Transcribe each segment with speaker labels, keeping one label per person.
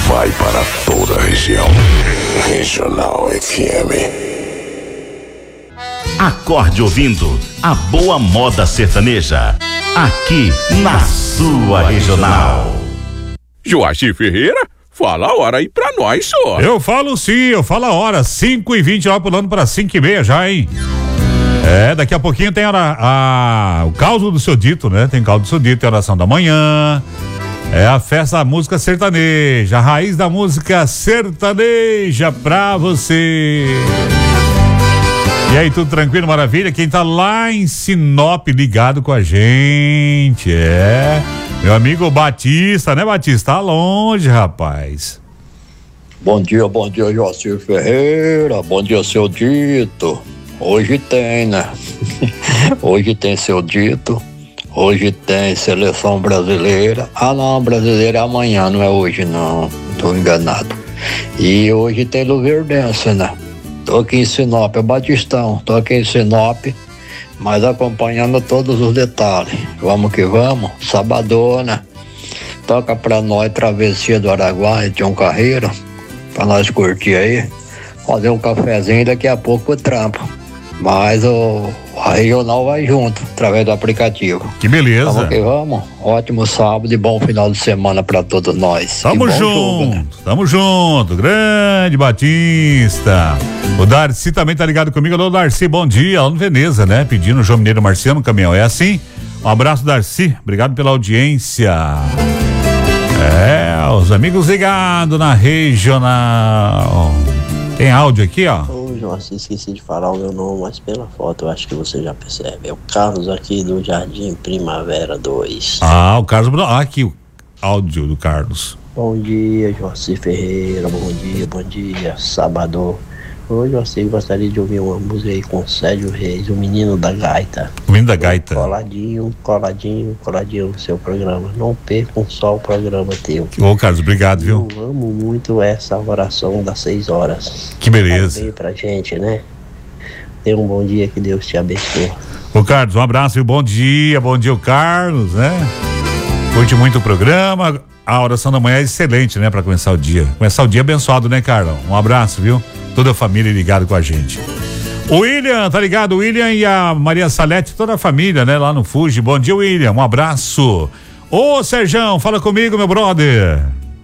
Speaker 1: vai para toda a região. Regional FM.
Speaker 2: Acorde ouvindo a boa moda sertaneja, aqui na sua Regional.
Speaker 3: Joacir Ferreira, fala a hora aí pra nós, senhor.
Speaker 4: Eu falo sim, eu falo a hora, 5h20, ó, pulando pra 5h30 já, hein? Daqui a pouquinho tem o caos do seu dito, né? Tem caos do seu dito, tem oração da manhã. É a festa da música sertaneja, a raiz da música sertaneja pra você. E aí, tudo tranquilo, maravilha? Quem tá lá em Sinop ligado com a gente meu amigo Batista, né, Batista? Tá longe, rapaz.
Speaker 5: Bom dia, Joacir Ferreira, bom dia, seu Dito. Hoje tem, né? Hoje tem seu Dito, hoje tem seleção brasileira. Ah, não, brasileira é amanhã, não é hoje, não, tô enganado. E hoje tem Luverdense, né? Tô aqui em Sinop, é Batistão, tô aqui em Sinop, mas acompanhando todos os detalhes. Vamos que vamos, sabadona. Toca pra nós Travessia do Araguaia, Tião Carreiro, pra nós curtir aí. Fazer um cafezinho e daqui a pouco o trampo. Mas a regional vai junto, através do aplicativo.
Speaker 4: Que beleza.
Speaker 5: Vamos que vamos. Ótimo sábado e bom final de semana pra todos nós.
Speaker 4: Tamo junto, né? Tamo junto. Grande Batista. O Darcy também tá ligado comigo. Alô, Darcy, bom dia. Lá no Veneza, né? Pedindo o João Mineiro Marciano Caminhão. É assim? Um abraço, Darcy. Obrigado pela audiência. Os amigos ligados na regional. Tem áudio aqui, ó.
Speaker 6: Nossa, esqueci de falar o meu nome, mas pela foto eu acho que você já percebe. É o Carlos aqui do Jardim Primavera 2.
Speaker 4: Ah, o Carlos. Aqui o áudio do Carlos.
Speaker 6: Bom dia, Joacir Ferreira. Bom dia, sábado. Hoje Joacir gostaria de ouvir uma música aí com o Sérgio Reis, o menino da gaita.
Speaker 4: O menino da gaita.
Speaker 6: Coladinho no seu programa. Não percam só o programa teu.
Speaker 4: Ô, Carlos, obrigado, viu?
Speaker 6: Eu amo muito essa oração das 6 horas.
Speaker 4: Que beleza.
Speaker 6: Bem pra gente, né? Tenha um bom dia, que Deus te abençoe.
Speaker 4: Ô, Carlos, um abraço e bom dia, o Carlos, né? Curte muito o programa. A oração da manhã é excelente, né? Pra começar o dia. Começar o dia abençoado, né, Carlão? Um abraço, viu? Toda a família ligado com a gente. O William, tá ligado? O William e a Maria Salete, toda a família, né? Lá no Fuji. Bom dia, William. Um abraço. Ô, Serjão, fala comigo, meu brother.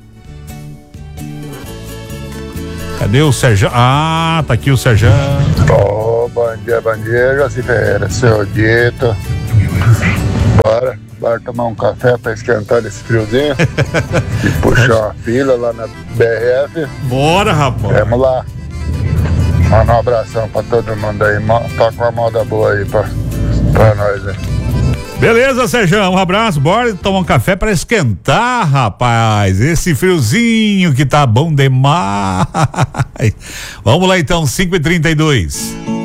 Speaker 4: Cadê o Serjão? Ah, tá aqui o Serjão.
Speaker 7: Bom dia, Joacir Ferreira, seu Dito. Bora tomar um café pra esquentar esse friozinho e puxar a fila lá na BRF.
Speaker 4: Bora, rapaz.
Speaker 7: Vamos lá. Manda um abração pra todo mundo aí. Toca uma moda boa aí pra nós, né?
Speaker 4: Beleza, Sérgio, um abraço, bora tomar um café pra esquentar, rapaz, esse friozinho que tá bom demais. Vamos lá então, 5h32.